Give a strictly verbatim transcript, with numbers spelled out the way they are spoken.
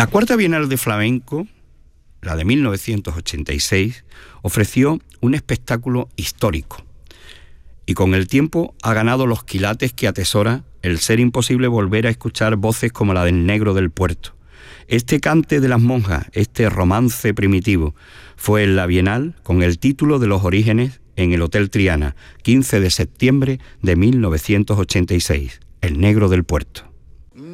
La cuarta Bienal de Flamenco, la de mil novecientos ochenta y seis, ofreció un espectáculo histórico y con el tiempo ha ganado los quilates que atesora el ser imposible volver a escuchar voces como la del Negro del Puerto. Este cante de las monjas, este romance primitivo, fue en la Bienal con el título de los orígenes en el Hotel Triana, quince de septiembre de mil novecientos ochenta y seis, El Negro del Puerto.